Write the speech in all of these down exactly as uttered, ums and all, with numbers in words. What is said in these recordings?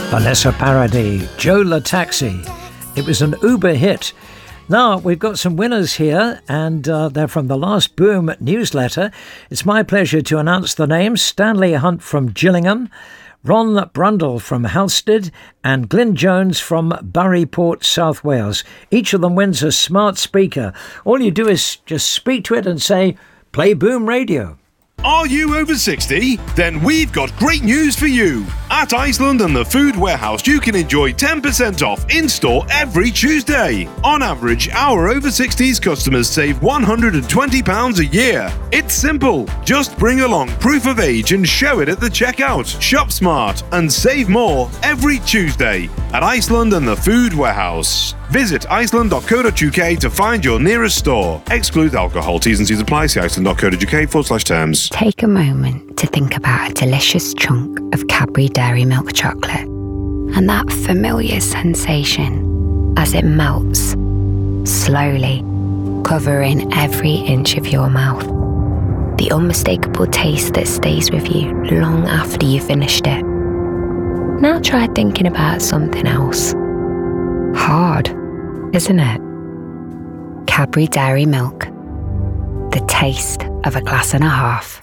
Vanessa Paradis, Joe La Taxi. It was an uber hit. Now, we've got some winners here, and uh, they're from the Last Boom newsletter. It's my pleasure to announce the names: Stanley Hunt from Gillingham, Ron Brundle from Halstead, and Glyn Jones from Burryport, South Wales. Each of them wins a smart speaker. All you do is just speak to it and say, "Play Boom Radio." Are you over sixty? Then we've got great news for you. At Iceland and the Food Warehouse, you can enjoy ten percent off in-store every Tuesday. On average, our over sixties customers save one hundred twenty pounds a year. It's simple. Just bring along proof of age and show it at the checkout. Shop smart and save more every Tuesday at Iceland and the Food Warehouse. Visit iceland dot co dot uk to find your nearest store. Exclude alcohol. T's and C's apply. See iceland dot co dot uk forward slash terms. Take a moment to think about a delicious chunk of Cadbury Dairy Milk chocolate and that familiar sensation as it melts, slowly, covering every inch of your mouth. The unmistakable taste that stays with you long after you've finished it. Now try thinking about something else. Hard, isn't it? Cadbury Dairy Milk. The taste of a glass and a half.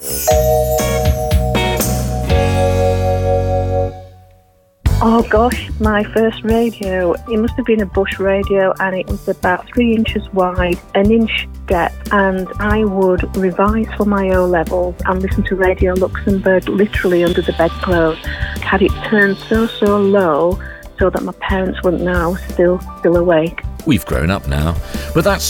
Oh gosh, my first radio, it must have been a Bush radio, and it was about three inches wide, an inch depth, and I would revise for my O-levels and listen to Radio Luxembourg literally under the bedclothes. I had it turned so, so low so that my parents wouldn't know I was still, still awake. We've grown up now, but that's